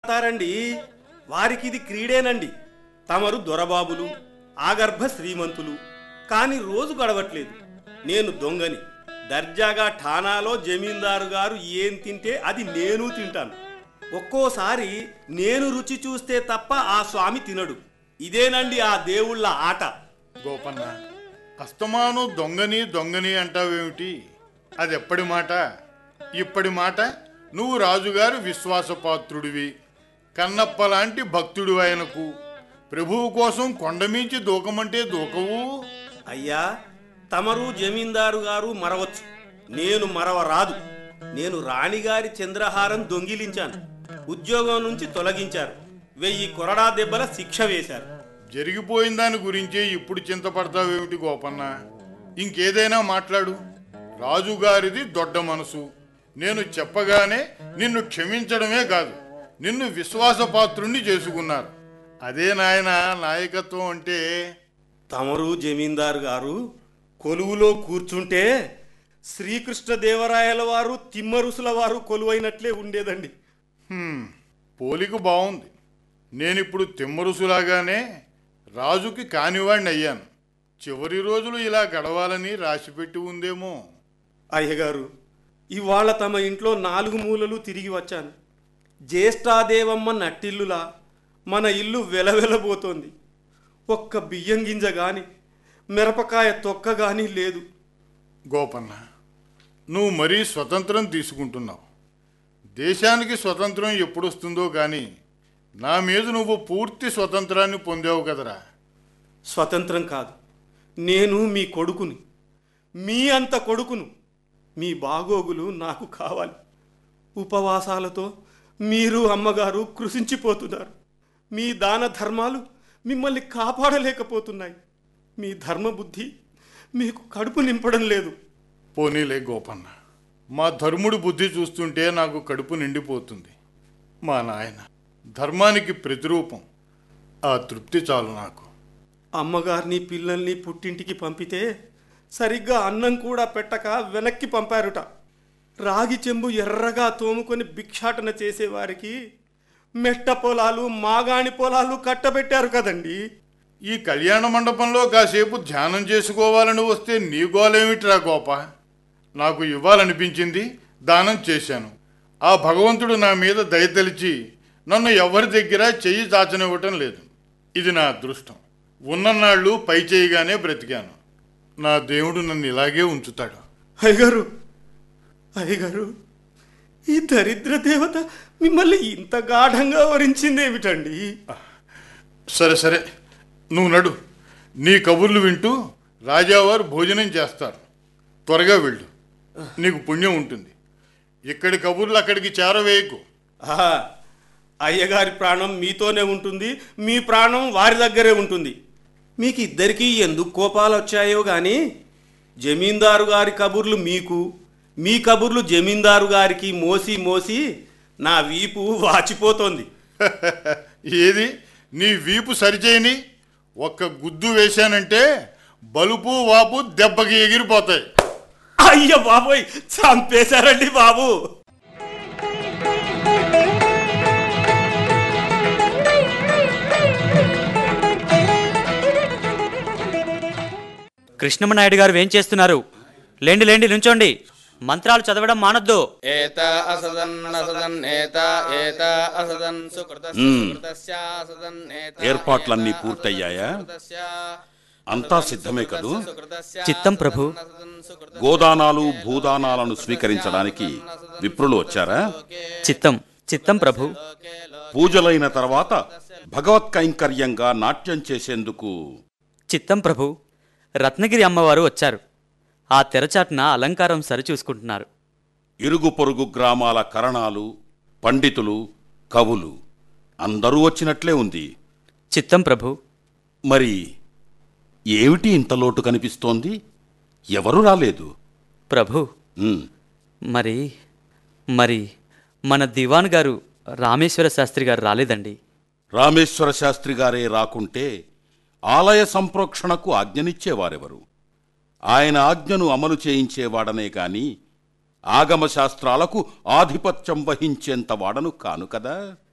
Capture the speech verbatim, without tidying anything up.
వస్తారండి, వారికి ఇది క్రీడేనండి. తమరు దొరబాబులు, ఆగర్భ శ్రీమంతులు, కాని రోజు గడవట్లేదు. నేను దొంగని, దర్జాగా ఠానాలో జమీందారు గారు ఏం తింటే అది నేను తింటాను. ఒక్కోసారి నేను రుచి చూస్తే తప్ప ఆ స్వామి తినడు. ఇదేనండి ఆ దేవుళ్ళ ఆట. గోపన్న, అస్తమాను దొంగని దొంగని అంటావేమిటి? అది ఎప్పటి మాట? ఇప్పటి మాట. నువ్వు రాజుగారు విశ్వాసపాత్రుడివి, కన్నప్ప లాంటి భక్తుడు. ఆయనకు ప్రభువు కోసం కొండమించి దూకమంటే దూకవు. అయ్యా, తమరు జమీందారు గారు మరవచ్చు, నేను మరవరాదు. నేను రాణిగారి చంద్రహారం దొంగిలించాను, ఉద్యోగం నుంచి తొలగించారు, వెయ్యి కొరడా దెబ్బల శిక్ష వేశారు. జరిగిపోయిన దాని గురించే ఇప్పుడు చింతపడతావేమిటి గోపన్న? ఇంకేదైనా మాట్లాడు. రాజుగారిది దొడ్డ మనసు. నేను చెప్పగానే నిన్ను క్షమించడమే కాదు, నిన్ను విశ్వాసపాత్రుణ్ణి చేసుకున్నారు. అదే నాయన నాయకత్వం అంటే. తమరు జమీందారు గారు కొలువులో కూర్చుంటే శ్రీకృష్ణదేవరాయల వారు తిమ్మరుసుల వారు కొలువైనట్లే ఉండేదండి. పోలిక బాగుంది. నేనిప్పుడు తిమ్మరుసులాగానే రాజుకి కానివాడిని అయ్యాను. చివరి రోజులు ఇలా గడవాలని రాసిపెట్టి ఉందేమో. అయ్యగారు, ఇవాళ తమ ఇంట్లో నాలుగు మూలలు తిరిగి వచ్చాను. జ్యేష్ఠాదేవమ్మ నట్టిల్లులా మన ఇల్లు వెలవెలబోతోంది. ఒక్క బియ్యం గింజ గాని మిరపకాయ తొక్క గాని లేదు. గోపన్న, నువ్వు మరీ స్వతంత్రం తీసుకుంటున్నావు. దేశానికి స్వతంత్రం ఎప్పుడొస్తుందో కానీ నా మీద నువ్వు పూర్తి స్వతంత్రాన్ని పొందావు కదరా. స్వతంత్రం కాదు, నేను మీ కొడుకుని, మీ అంత కొడుకును. మీ బాగోగులు నాకు కావాలి. ఉపవాసాలతో మీరు అమ్మగారు కృషించిపోతున్నారు. మీ దాన ధర్మాలు మిమ్మల్ని కాపాడలేకపోతున్నాయి. మీ ధర్మబుద్ధి మీకు కడుపు నింపడం లేదు. పోనీలే గోపన్న, మా ధర్ముడి బుద్ధి చూస్తుంటే నాకు కడుపు నిండిపోతుంది. మా నాయన ధర్మానికి ప్రతిరూపం. ఆ తృప్తి చాలు నాకు. అమ్మగారిని పిల్లల్ని పుట్టింటికి పంపితే సరిగ్గా అన్నం కూడా పెట్టక వెనక్కి పంపారుట. రాగి చెంబు ఎర్రగా తోముకొని భిక్షాటన చేసేవారికి మెట్ట పొలాలు, మాగాణి పొలాలు కట్టబెట్టారు కదండి. ఈ కళ్యాణ మండపంలో కాసేపు ధ్యానం చేసుకోవాలని వస్తే నీ గోలేమిట్రా గోప? నాకు ఇవ్వాలనిపించింది, దానం చేశాను. ఆ భగవంతుడు నా మీద దయతలిచి నన్ను ఎవరి దగ్గర చెయ్యి చాచనివ్వటం లేదు. ఇది నా అదృష్టం. ఉన్ననాళ్ళు పై చేయగానే బ్రతికాను. నా దేవుడు నన్ను ఇలాగే ఉంచుతాడు. అయ్యగారు, అయ్యగారు, ఈ దరిద్ర దేవత మిమ్మల్ని ఇంత గాఢంగా వరించిందేమిటండి? సరే సరే, నువ్వు నడు. నీ కబుర్లు వింటూ రాజావారు భోజనం చేస్తారు. త్వరగా వెళ్ళు, నీకు పుణ్యం ఉంటుంది. ఇక్కడి కబుర్లు అక్కడికి చేరవేయకు. ఆహా, అయ్యగారి ప్రాణం మీతోనే ఉంటుంది, మీ ప్రాణం వారి దగ్గరే ఉంటుంది. మీకు ఇద్దరికీ ఎందుకు కోపాలు వచ్చాయో కానీ జమీందారు గారి కబుర్లు మీకు, మీ కబుర్లు జమీందారు గారికి మోసి మోసి నా వీపు వాచిపోతోంది. ఏది నీ వీపు సరిచేయని? ఒక్క గుద్దు వేశానంటే బలుపు వాపు దెబ్బకి ఎగిరిపోతాయి. అయ్య బాబోయ్, చంపేశారండి బాబు. కృష్ణమనాయుడు గారు ఏం చేస్తున్నారు? లేండి లేండి, నుంచోండి. మంత్రాలు చదవడం మానొద్దు. ఏర్పాట్లన్నీ పూర్తయ్యాయా? అంతా సిద్ధమే కదూ? చిత్తం ప్రభు. గోదానాలు భూదానాలను స్వీకరించడానికి విప్రులు వచ్చారా? చిత్తం చిత్తం ప్రభు. పూజలైన తర్వాత భగవత్ కైంకర్యంగా నాట్యం చేసేందుకు చిత్తం ప్రభు. రత్నగిరి అమ్మవారు వచ్చారు. ఆ తెరచాటున అలంకారం సరిచూసుకుంటున్నారు. ఇరుగు పొరుగు గ్రామాల కరణాలు, పండితులు, కవులు అందరూ వచ్చినట్లే ఉంది. చిత్తం ప్రభు. మరి ఏమిటి ఇంత లోటు కనిపిస్తోంది? ఎవరు రాలేదు ప్రభు. ఉమ్, మరి మరి మన దివాన్ గారు రామేశ్వర శాస్త్రి గారు రాలేదండి. రామేశ్వర శాస్త్రి గారే రాకుంటే ఆలయ సంప్రోక్షణకు ఆజ్ఞనిచ్చేవారెవరు? ఆయన ఆజ్ఞను అమలు చేయించేవాడనే కాని ఆగమ శాస్త్రాలకు ఆధిపత్యం వహించేంత వాడను కాను కదా.